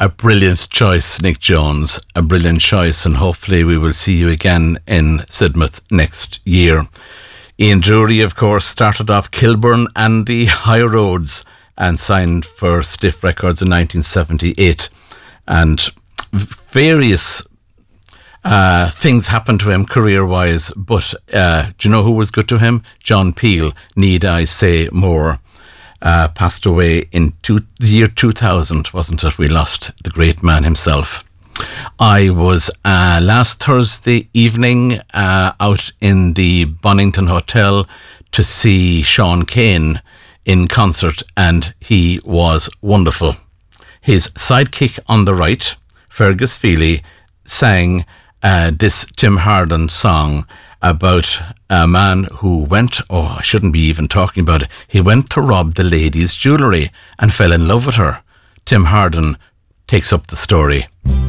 A brilliant choice, Nick Jones. A brilliant choice, and hopefully we will see you again in Sidmouth next year. Ian Drury, of course, started off Kilburn and the High Roads and signed for Stiff Records in 1978. And various things happened to him career-wise, but do you know who was good to him? John Peel, Need I Say More. Passed away in the year 2000, wasn't it? We lost the great man himself. I was last Thursday evening out in the Bonington Hotel to see Sean Kane in concert, and he was wonderful. His sidekick on the right, Fergus Feely, sang this Tim Harden song about a man who went, I shouldn't be even talking about it, he went to rob the lady's jewellery and fell in love with her. Tim Harden takes up the story.